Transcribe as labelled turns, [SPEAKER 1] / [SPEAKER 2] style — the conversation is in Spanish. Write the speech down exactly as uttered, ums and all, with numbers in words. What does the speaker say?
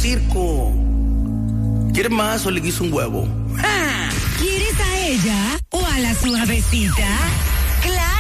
[SPEAKER 1] circo. ¿Quieres más o le quiso un huevo?
[SPEAKER 2] ¿Quieres a ella o a la suavecita? ¡Claro!